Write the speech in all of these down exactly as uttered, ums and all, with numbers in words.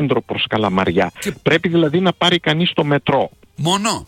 κέντρο προς Καλαμαριά. Και... Πρέπει δηλαδή να πάρει κανείς το μετρό. Μόνο.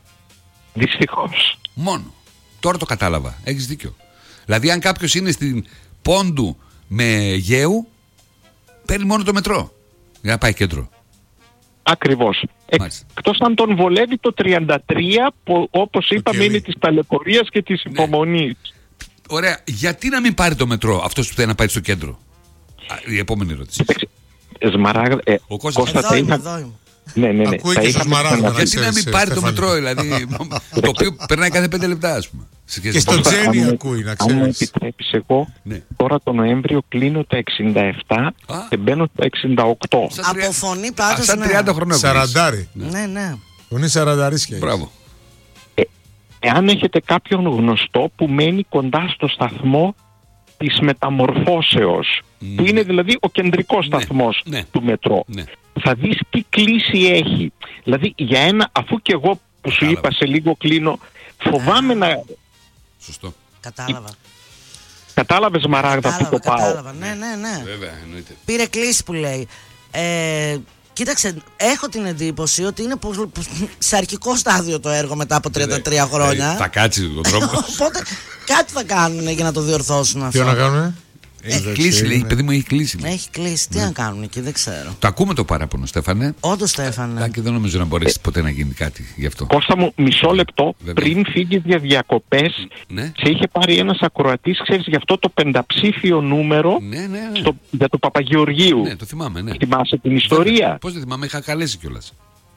Δυστυχώς. Μόνο. Τώρα το κατάλαβα. Έχεις δίκιο. Δηλαδή αν κάποιος είναι στην Πόντου με Γέου, παίρνει μόνο το μετρό για να πάει κέντρο. Ακριβώς. Εκτός αν τον βολεύει το τριάντα τρία, που, όπως είπαμε, είναι της ταλαιπωρίας και της υπομονής. Ναι. Ωραία. Γιατί να μην πάρει το μετρό αυτός που θέλει να πάει στο κέντρο? Η επόμενη ερώτηση. Σμαράγδα, ε, ο Κώστας Κώστα, εδώ είμαι, είχα... εδώ είμαι. Ναι, ναι, ναι. Ακούει και στο Σμαράγδα. Γιατί να μην πάρει το μετρό, δηλαδή, το οποίο περνάει κάθε πέντε λεπτά, ας πούμε. Και στο Τζένι ακούει, να ξέρεις. Αν μου επιτρέπεις, εγώ ναι. τώρα το Νοέμβριο κλείνω τα εξήντα επτά Α. και μπαίνω τα εξήντα οκτώ. Από φωνή πάντως, σαν τριάντα χρονών. Σαραντάρι. Ναι, ναι. Φωνή σαρανταρίσκια. Μπράβο. Ε, εάν έχετε κάποιον γνωστό που μένει κοντά στο σταθμό της μεταμορφώσεως, mm. που είναι δηλαδή ο κεντρικός ναι. σταθμός ναι. του μετρό, ναι. θα δεις τι κλίση έχει. Δηλαδή για ένα, αφού και εγώ που σου είπα σε λίγο κλείνω, φοβάμαι να... Σωστό. Κατάλαβα. Κατάλαβες, Μαράγδα, κατάλαβα, που το πάω. Κατάλαβα, ναι, ναι, ναι. Βέβαια, εννοείται. Πήρε κλίση που λέει. Ε, κοίταξε, έχω την εντύπωση ότι είναι σε αρχικό στάδιο το έργο μετά από τριάντα τρία χρόνια. Θα κάτσει τον τρόπο. Οπότε κάτι θα κάνουν για να το διορθώσουν αυτό. Τι να κάνουνε? Έχει κλείσει, λέει, παιδί μου, έχει κλείσει. Έχει κλείσει, τι να κάνουν εκεί, δεν ξέρω. Το ακούμε το παράπονο, Στέφανε. Όντως, Στέφανε. Και δεν νομίζω να μπορέσει ποτέ να γίνει κάτι γι' αυτό. Κώστα μου, μισό λεπτό. Βέβαια. Πριν φύγει για διακοπές, ναι. σε είχε πάρει ένας ακροατής, ξέρεις, γι' αυτό το πενταψήφιο νούμερο ναι, ναι, ναι. Στο, για το Παπαγεωργίου. Ναι, το θυμάμαι, ναι. Θυμάσαι την ιστορία? Πώς δεν θυμάμαι, είχα καλέσει κιόλας.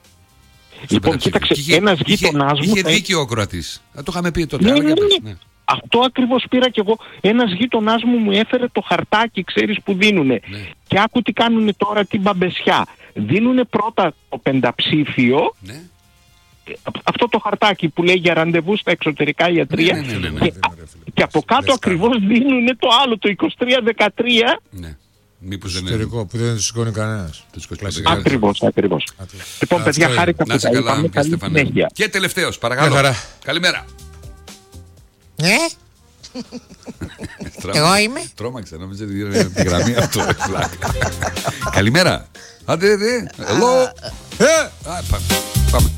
Λοιπόν, κοίταξε, είχε, ένας γείτονάς μου... Είχε δίκιο ο ακροατής. Το είχαμε πει τότε. Ναι, ναι, ναι. Αυτό ακριβώς πήρα κι εγώ. Ένας γείτονάς μου μου έφερε το χαρτάκι, ξέρεις, που δίνουνε. Ναι. Και άκου τι κάνουνε τώρα, την μπαμπεσιά. Δίνουνε πρώτα το πενταψήφιο, ναι. αυτό το χαρτάκι που λέει για ραντεβού στα εξωτερικά ιατρεία. Ναι, ναι, ναι, ναι, ναι. Και, και από κάτω ακριβώς δίνουνε το άλλο, το είκοσι τρία δεκατρία. Ναι. Μήπως δεν είναι. Που δεν του σηκώνει κανένας. Ακριβώς, ακριβώς. Λοιπόν, παιδιά, χάρηκα που τα είπαμε. Καλή συνέχεια. Και τελευταίος, παρακαλώ. Καλημέρα. Ναι. Εγώ είμαι. Τρόμαξα, νόμιζα ότι είναι τη γραμμή αυτό. Καλημέρα. Άντε, δε. Hello. Πάμε.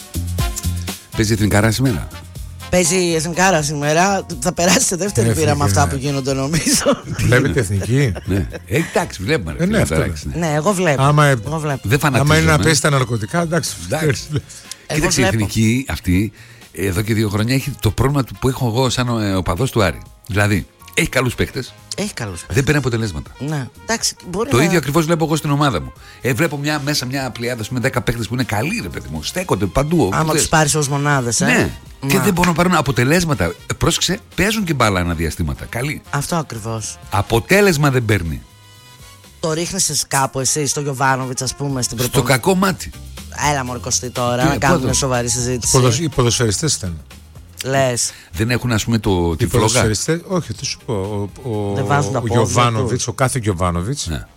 Παίζει εθνικάρα σήμερα. Παίζει η εθνικάρα σήμερα. Θα περάσει σε δεύτερη πείρα με αυτά που γίνονται, νομίζω. Βλέπετε εθνική? Ναι. Εντάξει, βλέπουμε. Ναι, εγώ βλέπω. Άμα είναι να πέσει τα ναρκωτικά, εντάξει. Κοίταξε, η εθνική αυτή εδώ και δύο χρόνια έχει το πρόβλημα που έχω εγώ σαν οπαδός του Άρη. Δηλαδή, έχει καλούς παίχτες. Έχει καλούς παίχτες. Δεν παίρνει αποτελέσματα. Ναι. Εντάξει, μπορεί το να... ίδιο ακριβώς βλέπω εγώ στην ομάδα μου. Ε, βλέπω μια, μέσα μια πλειάδα με δέκα παίχτες που είναι καλοί, ρε παιδί μου. Στέκονται παντού. Άμα τους πάρεις ως μονάδες, ε. Ναι. Μα... Και δεν μπορούν να πάρουν αποτελέσματα. Ε, πρόσεξε, παίζουν και μπάλα αναδιαστήματα. Καλοί. Αυτό ακριβώς. Αποτέλεσμα δεν παίρνει. Το ρίχνεις κάπου εσύ στο Γιοβάνοβιτς, ας πούμε, στην προπόνηση. Στο κακό μάτι. Έλα μωρέ Κωστή τώρα, τι, να κάνουμε μια σοβαρή συζήτηση. Οι ποδοσφαιριστές ήταν. Λες. Δεν έχουν, ας πούμε, το, τη φλόγα. Όχι, θα σου πω. Ο, ο, ο Γιοβάνοβιτς, ο κάθε Γιοβάνοβιτς, ναι.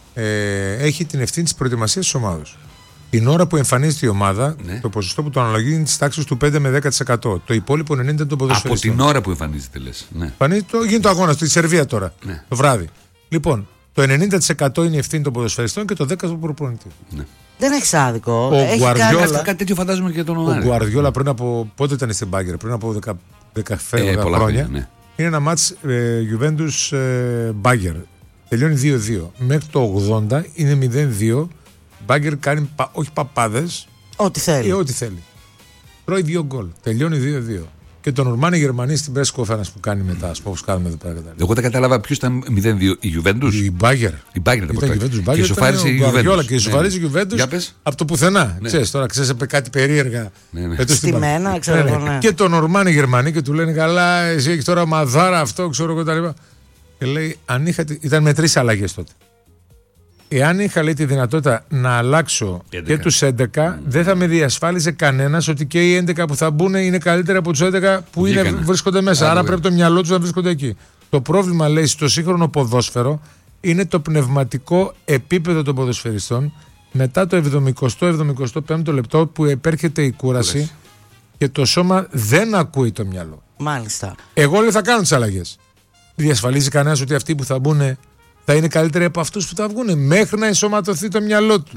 ε, έχει την ευθύνη της προετοιμασίας της ομάδας. Την ώρα που εμφανίζεται η ομάδα, ναι. το ποσοστό που το αναλογεί είναι της τάξης του πέντε με δέκα τοις εκατό. Το υπόλοιπο ενενήντα τοις εκατό των ποδοσφαιριστών. Από την ώρα που εμφανίζεται, λες. Ναι. Το, γίνεται το αγώνα στη Σερβία τώρα, ναι. το βράδυ. Λοιπόν, το ενενήντα τοις εκατό είναι η ευθύνη των ποδοσφαιριστών και το δέκα τοις εκατό του προπονητή. Ναι. Δεν έχει άδικο. Ο έχει Γκουαρδιόλα, κάνει... κάτι τέτοιο φαντάζομαι και τον Οάρη. Ο Γκουαρδιόλα πριν από. Πότε ήταν στην Μπάγκερ, πριν από δέκα, δέκα, δέκα ε, χρόνια. Ναι. Είναι ένα μάτς ε, Juventus ε, Μπάγκερ. Τελειώνει δύο δύο. Μέχρι το ογδόντα είναι μηδέν δύο. Μπάγκερ κάνει πα, όχι παπάδες. Ό,τι θέλει. Ε, ό,τι θέλει. Τρώει δύο γκολ. Τελειώνει δύο δύο. Και τον Ορμάνι Γερμανί στην press conference που κάνει μετά, όπως κάνουμε εδώ πέρα. Εγώ δεν κατάλαβα ποιος ήταν μηδέν δύο. Η Juventus. Η Μπάγκερ. Η Μπάγκερ ήταν Juventus. Και ισοφάρισε η Juventus. Και ισοφάρισε η Juventus από το πουθενά. Ναι. Ξέρεις, τώρα ξέρεις κάτι περίεργα. Ναι, ναι. Στημένα, ξέρω εγώ. Ναι. Και τον Ορμάνι Γερμανί και του λένε καλά, εσύ έχεις τώρα μαδάρα αυτό, ξέρω εγώ τα λοιπά. Και λέει, αν είχα. Ήταν με τρεις αλλαγές τότε. Εάν είχα, λέει, τη δυνατότητα να αλλάξω έντεκα και τους έντεκα, mm. δεν θα με διασφάλιζε κανένας ότι και οι έντεκα που θα μπουν είναι καλύτερα από τους έντεκα που είναι, βρίσκονται μέσα. Άρα, Άρα πρέπει το μυαλό τους να βρίσκονται εκεί. Το πρόβλημα, λέει, στο σύγχρονο ποδόσφαιρο είναι το πνευματικό επίπεδο των ποδοσφαιριστών μετά το εβδομηκοστό εβδομηκοστό πέμπτο λεπτό που επέρχεται η κούραση Λες. και το σώμα δεν ακούει το μυαλό. Μάλιστα. Εγώ, λέει, θα κάνω τις αλλαγές. Διασφαλίζει κανένας ότι αυτοί που θα μπουν θα είναι καλύτεροι από αυτούς που θα βγουν μέχρι να ενσωματωθεί το μυαλό του.